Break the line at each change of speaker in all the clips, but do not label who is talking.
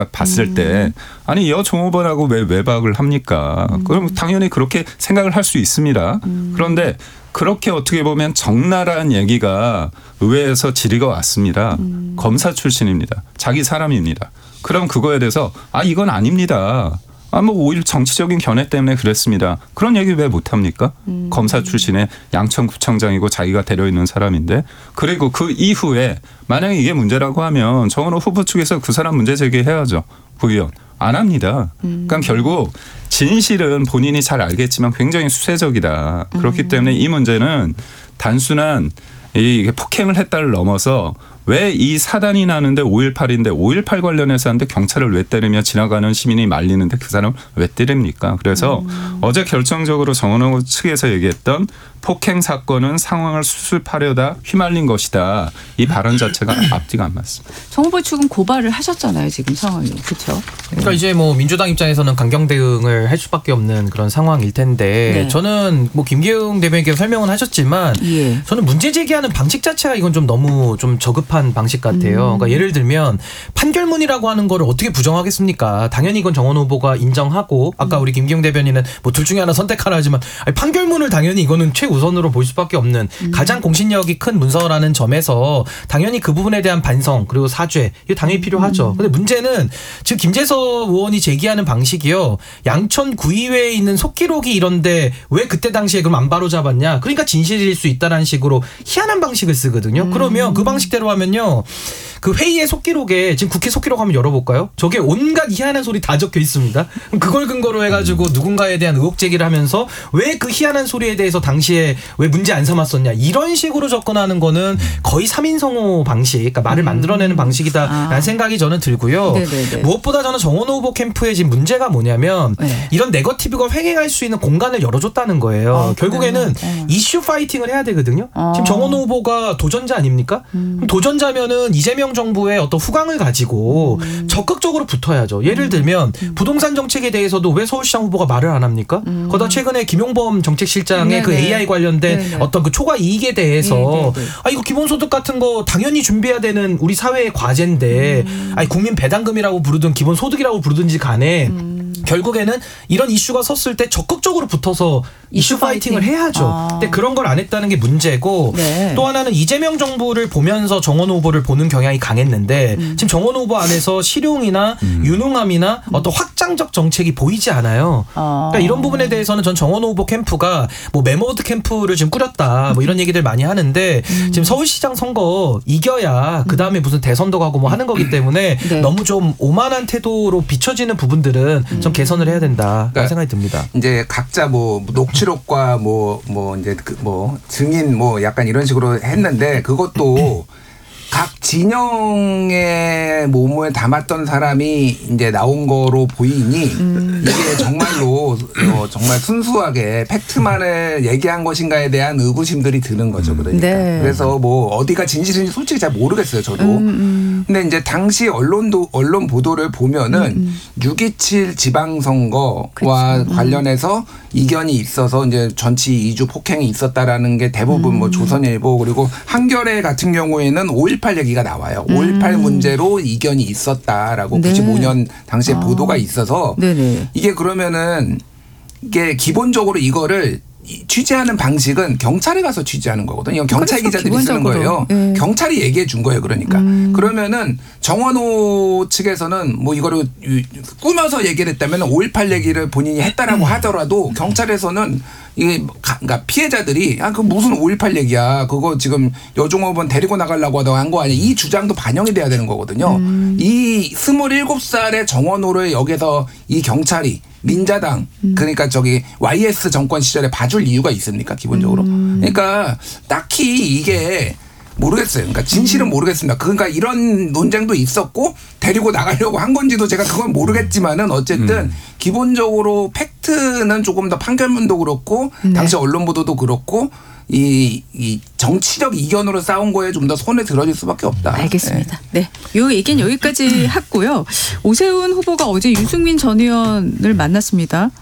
봤을 때 아니 정 후보라고 왜 외박을 합니까? 그럼 당연히 그렇게 생각을 할 수 있습니다. 그런데 그렇게 어떻게 보면 적나라한 얘기가 의회에서 질의가 왔습니다. 검사 출신입니다. 자기 사람입니다. 그럼 그거에 대해서 이건 아닙니다. 오히려 정치적인 견해 때문에 그랬습니다. 그런 얘기 왜 못합니까? 검사 출신의 양천구청장이고 자기가 데려있는 사람인데. 그리고 그 이후에 만약에 이게 문제라고 하면 정원호 후보 측에서 그 사람 문제 제기해야죠. 부의원. 안 합니다. 그러니까 결국 진실은 본인이 잘 알겠지만 굉장히 수세적이다. 그렇기 때문에 이 문제는 단순한 이게 폭행을 했다를 넘어서 왜 이 사단이 나는데 5.18인데 5.18 관련해서 하는데 경찰을 왜 때리며 지나가는 시민이 말리는데 그 사람을 왜 때립니까? 그래서 어제 결정적으로 정원호 측에서 얘기했던 폭행 사건은 상황을 수습하려다 휘말린 것이다. 이 발언 자체가 앞뒤가 안 맞습니다.
정 후보 측은 고발을 하셨잖아요. 지금 상황이. 그렇죠.
그러니까 이제 민주당 입장에서는 강경 대응을 할 수밖에 없는 그런 상황일 텐데
네.
저는 김기웅 대변인께서 설명은 하셨지만
예.
저는 문제 제기하는 방식 자체가 이건 좀 너무 좀 저급한 방식 같아요. 그러니까 예를 들면 판결문이라고 하는 거를 어떻게 부정하겠습니까? 당연히 이건 정원호 후보가 인정하고 아까 우리 김기웅 대변인은 둘 중에 하나 선택하라 하지만 판결문을 당연히 이거는 최우선으로 볼 수밖에 없는 가장 공신력이 큰 문서라는 점에서 당연히 그 부분에 대한 반성 그리고 사죄 이게 당연히 필요하죠. 근데 문제는 지금 김재석 의원이 제기하는 방식이요. 양천 구의회에 있는 속기록이 이런데 왜 그때 당시에 그럼 안 바로잡았냐. 그러니까 진실일 수 있다라는 식으로 희한한 방식을 쓰거든요. 그러면 그 방식대로 하면요. 그 회의의 속기록에 지금 국회 속기록 한번 열어볼까요? 저게 온갖 희한한 소리 다 적혀 있습니다. 그걸 근거로 해가지고 누군가에 대한 의혹 제기를 하면서 왜 그 희한한 소리에 대해서 당시에 왜 문제 안 삼았었냐 이런 식으로 접근하는 거는 거의 3인성호 방식, 그러니까 말을 만들어내는 방식이다라는 생각이 저는 들고요.
네네네.
무엇보다 저는 정원호 후보 캠프의 지금 문제가 뭐냐면 이런 네거티브가 횡행할 수 있는 공간을 열어줬다는 거예요. 결국에는 이슈 파이팅을 해야 되거든요. 지금 정원호 후보가 도전자 아닙니까? 그럼 도전자면은 이재명 정부의 어떤 후광을 가지고 적극적으로 붙어야죠. 예를 들면 부동산 정책에 대해서도 왜 서울시장 후보가 말을 안 합니까? 거기다 최근에 김용범 정책실장의 그 AI 관련된 어떤 그 초과 이익에 대해서 이거 기본소득 같은 거 당연히 준비해야 되는 우리 사회의 과제인데 국민 배당금이라고 부르든 기본소득이라고 부르든지 간에 결국에는 이런 이슈가 섰을 때 적극적으로 붙어서 이슈 파이팅을 해야죠. 근데 그런 걸 안 했다는 게 문제고 또 하나는 이재명 정부를 보면서 정원호 후보를 보는 경향이 강했는데 지금 정원호 후보 안에서 실용이나 유능함이나 어떤 확장적 정책이 보이지 않아요. 그러니까 이런 부분에 대해서는 전 정원호 후보 캠프가 메모드 캠프를 지금 꾸렸다 이런 얘기들 많이 하는데 지금 서울시장 선거 이겨야 그 다음에 무슨 대선도 가고 하는 거기 때문에 너무 좀 오만한 태도로 비춰지는 부분들은 좀 개선을 해야 된다 생각이 듭니다.
이제 각자 녹취록과 이제 증인 약간 이런 식으로 했는데 그것도 각 진영의 몸을 담았던 사람이 이제 나온 거로 보이니 이게 정말로 정말 순수하게 팩트만을 얘기한 것인가에 대한 의구심들이 드는 거죠. 그러니까. 그래서 어디가 진실인지 솔직히 잘 모르겠어요. 저도. 근데 이제 당시 언론 보도를 보면은 6.27 지방선거와 관련해서 이견이 있어서 이제 전치 2주 폭행이 있었다라는 게 대부분 조선일보 그리고 한겨레 같은 경우에는 5.18 얘기가 나와요. 5.18 문제로 이견이 있었다라고 95년 당시에 보도가 있어서 이게 그러면은 이게 기본적으로 이거를 취재하는 방식은 경찰에 가서 취재하는 거거든요. 이건 경찰 기자들이 쓰는 거예요. 경찰이 얘기해 준 거예요. 그러니까. 그러면은 정원호 측에서는 이거를 꾸며서 얘기를 했다면 5.18 얘기를 본인이 했다라고 하더라도 경찰에서는 이게 그러니까 피해자들이 그 무슨 5.18 얘기야. 그거 지금 여종업원 데리고 나가려고 하다가 한 거 아니야. 이 주장도 반영이 돼야 되는 거거든요. 이 27살의 정원호를 여기서 이 경찰이 민자당 그러니까 YS 정권 시절에 봐줄 이유가 있습니까? 기본적으로. 그러니까 딱히 이게 모르겠어요. 그러니까 진실은 모르겠습니다. 그러니까 이런 논쟁도 있었고 데리고 나가려고 한 건지도 제가 그건 모르겠지만은 어쨌든 기본적으로 팩트는 조금 더 판결문도 그렇고 당시 언론 보도도 그렇고 이 정치적 이견으로 싸운 거에 좀 더 손에 들어줄 수밖에 없다.
알겠습니다. 네, 요 얘기는 여기까지 했고요. 오세훈 후보가 어제 유승민 전 의원을 만났습니다.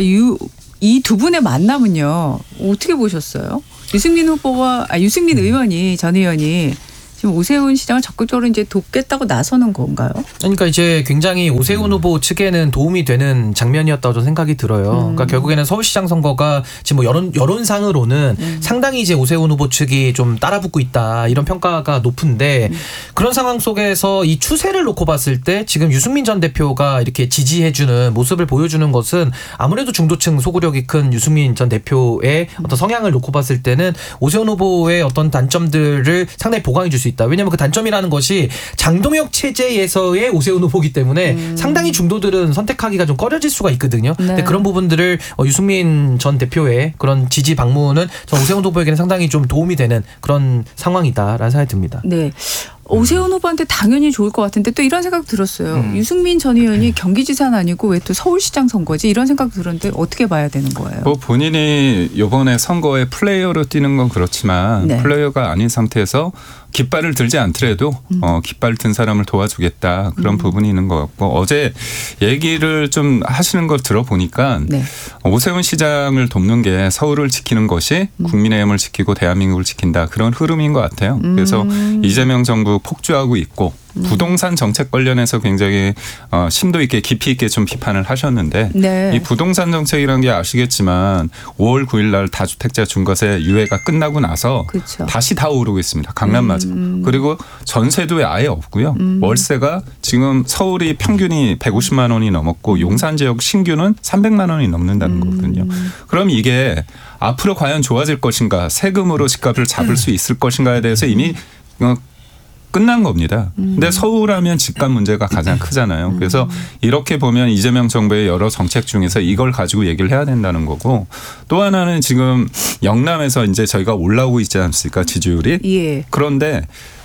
이 두 분의 만남은요 어떻게 보셨어요? 유승민 의원이 전 의원이 지금 오세훈 시장을 적극적으로 이제 돕겠다고 나서는 건가요?
그러니까 이제 굉장히 오세훈 후보 측에는 도움이 되는 장면이었다고 저는 생각이 들어요. 그러니까 결국에는 서울시장 선거가 지금 뭐 여론상으로는 상당히 이제 오세훈 후보 측이 좀 따라붙고 있다 이런 평가가 높은데 그런 상황 속에서 이 추세를 놓고 봤을 때 지금 유승민 전 대표가 이렇게 지지해주는 모습을 보여주는 것은 아무래도 중도층 소구력이 큰 유승민 전 대표의 어떤 성향을 놓고 봤을 때는 오세훈 후보의 어떤 단점들을 상당히 보강해 줄 수 있다. 왜냐하면 그 단점이라는 것이 장동혁 체제에서의 오세훈 후보이기 때문에 상당히 중도들은 선택하기가 좀 꺼려질 수가 있거든요.
네.
근데 그런 부분들을 유승민 전 대표의 그런 지지 방문은 전 오세훈 후보에게는 상당히 좀 도움이 되는 그런 상황이다라는 생각이 듭니다.
네. 오세훈 후보한테 당연히 좋을 것 같은데 또 이런 생각 들었어요. 유승민 전 의원이 경기지사는 아니고 왜 또 서울시장 선거지? 이런 생각 들었는데 어떻게 봐야 되는 거예요?
뭐 본인이 이번에 선거에 플레이어로 뛰는 건 그렇지만
네.
플레이어가 아닌 상태에서 깃발을 들지 않더라도 깃발 든 사람을 도와주겠다 그런 부분이 있는 것 같고 어제 얘기를 좀 하시는 걸 들어보니까
네.
오세훈 시장을 돕는 게 서울을 지키는 것이 국민의힘을 지키고 대한민국을 지킨다 그런 흐름인 것 같아요. 그래서 이재명 정부 폭주하고 있고 부동산 정책 관련해서 굉장히 심도 있게 깊이 있게 좀 비판을 하셨는데
네.
이 부동산 정책이라는 게 아시겠지만 5월 9일 날 다주택자 중과세 유예가 끝나고 나서
그렇죠.
다시 다 오르고 있습니다. 강남마저. 그리고 전세도 아예 없고요. 월세가 지금 서울이 평균이 150만 원이 넘었고 용산 지역 신규는 300만 원이 넘는다는 거거든요. 그럼 이게 앞으로 과연 좋아질 것인가 세금으로 집값을 잡을 수 있을 것인가에 대해서 이미 끝난 겁니다. 근데 서울하면 집값 문제가 가장 크잖아요. 그래서 이렇게 보면 이재명 정부의 여러 정책 중에서 이걸 가지고 얘기를 해야 된다는 거고 또 하나는 지금 영남에서 이제 저희가 올라오고 있지 않습니까? 지지율이.
예.
그런데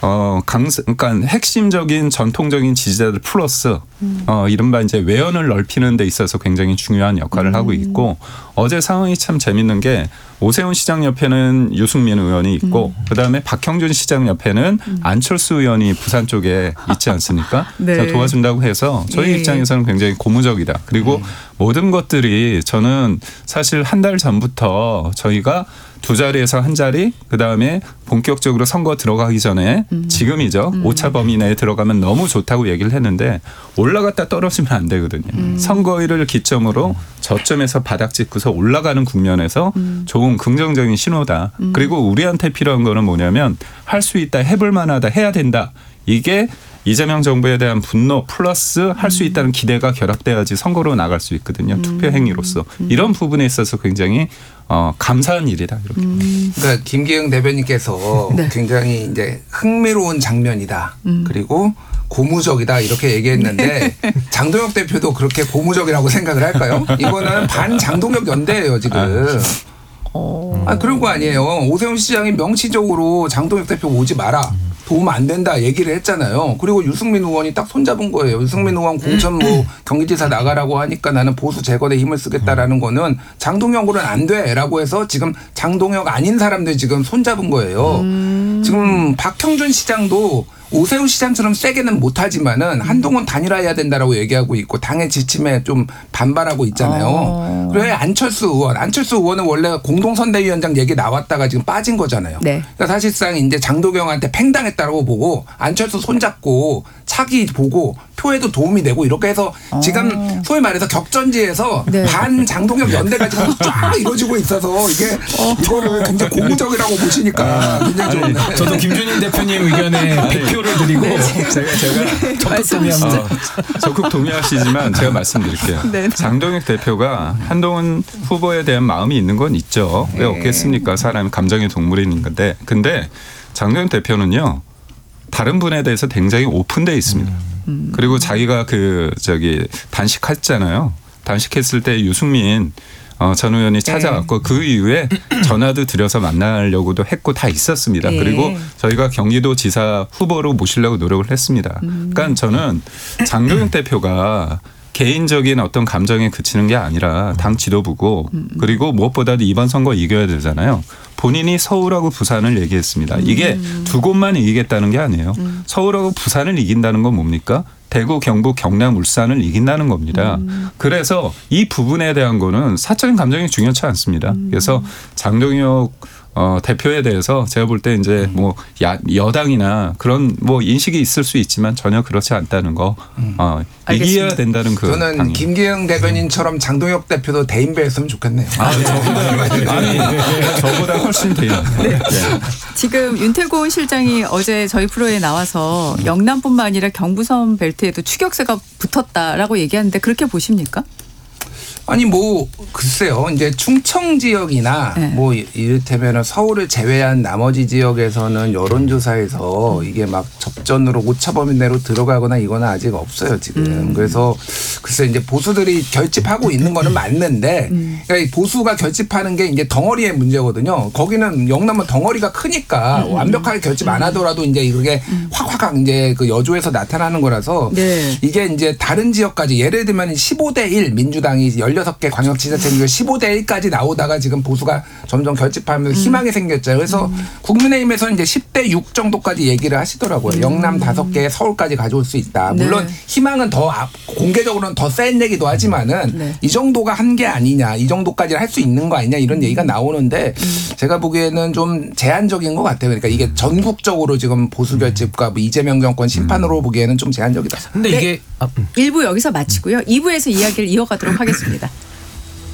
그러니까 핵심적인 전통적인 지지자들 플러스 이른바 이제 외연을 넓히는 데 있어서 굉장히 중요한 역할을 하고 있고 어제 상황이 참 재밌는 게 오세훈 시장 옆에는 유승민 의원이 있고 그다음에 박형준 시장 옆에는 안철수 의원이 부산 쪽에 있지 않습니까?
네.
도와준다고 해서 저희
예.
입장에서는 굉장히 고무적이다. 그리고 모든 것들이 저는 사실 한 달 전부터 저희가 두 자리에서 한 자리 그다음에 본격적으로 선거 들어가기 전에 지금이죠. 오차 범위 내에 들어가면 너무 좋다고 얘기를 했는데 올라갔다 떨어지면 안 되거든요. 선거일을 기점으로 저점에서 바닥 짚고서 올라가는 국면에서 좋은 긍정적인 신호다. 그리고 우리한테 필요한 거는 뭐냐면 할 수 있다 해볼 만하다 해야 된다. 이게 이재명 정부에 대한 분노 플러스 할 수 있다는 기대가 결합돼야지 선거로 나갈 수 있거든요. 투표 행위로서. 이런 부분에 있어서 굉장히 감사한 일이다. 이렇게.
그러니까 김기흥 대변인께서
네.
굉장히 이제 흥미로운 장면이다. 그리고 고무적이다 이렇게 얘기했는데 장동혁 대표도 그렇게 고무적이라고 생각을 할까요? 이거는 반 장동혁 연대예요 지금. 그런 거 아니에요. 오세훈 시장이 명시적으로 장동혁 대표 오지 마라. 도움 안 된다 얘기를 했잖아요. 그리고 유승민 의원이 딱 손잡은 거예요. 유승민 의원 공천 뭐 경기지사 나가라고 하니까 나는 보수 재건에 힘을 쓰겠다라는 거는 장동혁으로는 안 돼라고 해서 지금 장동혁 아닌 사람들 지금 손잡은 거예요. 지금 박형준 시장도 오세훈 시장처럼 세게는 못하지만은 한동훈 단일화해야 된다라고 얘기하고 있고 당의 지침에 좀 반발하고 있잖아요. 그래 안철수 의원은 원래 공동선대위원장 얘기 나왔다가 지금 빠진 거잖아요.
네.
그러니까 사실상 이제 장도경한테 팽당했다라고 보고 안철수 손잡고 차기 보고 표에도 도움이 되고 이렇게 해서 지금 소위 말해서 격전지에서
네.
반 장동혁 연대가 지금 쫙 이루어지고 있어서 이게 이거를 굉장히 고무적이라고 보시니까 굉장히 좋은데.
저도 김준일 대표님 의견에 100표를 드리고
제가
적극 동의합니다.
적극 동의하시지만 제가 말씀드릴게요.
네.
장동혁 대표가 한동훈 후보에 대한 마음이 있는 건 있죠. 왜 없겠습니까? 사람이 감정의 동물인 건데. 근데 장동혁 대표는요. 다른 분에 대해서 굉장히 오픈되어 있습니다. 그리고 자기가 단식했잖아요. 단식했을 때 유승민 전 의원이 찾아왔고 그 이후에 전화도 드려서 만나려고도 했고 다 있었습니다.
네.
그리고 저희가 경기도지사 후보로 모시려고 노력을 했습니다. 그러니까 저는 장동혁 대표가 개인적인 어떤 감정에 그치는 게 아니라 당 지도부고 그리고 무엇보다도 이번 선거 이겨야 되잖아요. 본인이 서울하고 부산을 얘기했습니다. 이게 두 곳만 이기겠다는 게 아니에요. 서울하고 부산을 이긴다는 건 뭡니까? 대구, 경북, 경남, 울산을 이긴다는 겁니다. 그래서 이 부분에 대한 거는 사적인 감정이 중요치 않습니다. 그래서 장동혁 대표에 대해서 제가 볼 때 이제 뭐 여당이나 그런 뭐 인식이 있을 수 있지만 전혀 그렇지 않다는 거 이겨야 된다는 그
저는
당연.
김기영 대변인처럼 장동혁 대표도 대인배였으면 좋겠네요.
저보다 훨씬 돼요.
네. 지금 윤태곤 실장이 어제 저희 프로에 나와서 영남뿐만 아니라 경부선 벨트에도 추격세가 붙었다라고 얘기하는데 그렇게 보십니까?
아니 뭐 글쎄요. 이제 충청 지역이나
네.
뭐 이를테면 서울을 제외한 나머지 지역에서는 여론조사에서 이게 막 접전으로 오차범위 내로 들어가거나 이거는 아직 없어요 지금. 그래서 글쎄 이제 보수들이 결집하고 있는 거는 맞는데 그러니까 이 보수가 결집하는 게 이제 덩어리의 문제거든요. 거기는 영남은 덩어리가 크니까 완벽하게 결집 안 하더라도 이제 그게 확 이제 그 여조에서 나타나는 거라서
네.
이게 이제 다른 지역까지 예를 들면 15대 1 민주당이 16개 광역지자체 15대 1까지 나오다가 지금 보수가 점점 결집하면서 희망이 생겼죠. 그래서 국민의힘에서는 이제 10대 6 정도까지 얘기를 하시더라고요. 영남 5개 서울까지 가져올 수 있다. 물론
네.
희망은 더 공개적으로는 더 센 얘기도 하지만은
네.
이 정도가 한계 아니냐. 이 정도까지 할 수 있는 거 아니냐 이런 얘기가 나오는데 제가 보기에는 좀 제한적인 것 같아요. 그러니까 이게 전국적으로 지금 보수 결집과 뭐 이재명 정권 심판으로 보기에는 좀 제한적이다.
근데
네.
이게
1부 여기서 마치고요. 2부에서 이야기를 이어가도록 하겠습니다.